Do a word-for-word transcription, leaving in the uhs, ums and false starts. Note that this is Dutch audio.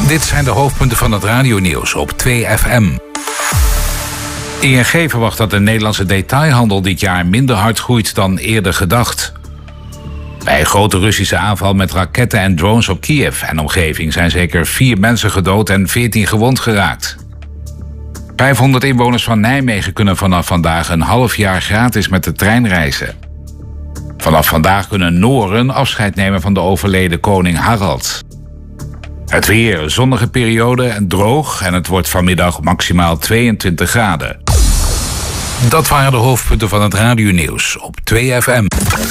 Dit zijn de hoofdpunten van het radionieuws op twee F M. I N G verwacht dat de Nederlandse detailhandel dit jaar minder hard groeit dan eerder gedacht. Bij een grote Russische aanval met raketten en drones op Kiev en omgeving zijn zeker vier mensen gedood en veertien gewond geraakt. vijfhonderd inwoners van Nijmegen kunnen vanaf vandaag een half jaar gratis met de trein reizen. Vanaf vandaag kunnen Noren afscheid nemen van de overleden koning Harald. Het weer, zonnige periode en droog en het wordt vanmiddag maximaal tweeëntwintig graden. Dat waren de hoofdpunten van het radionieuws op twee F M.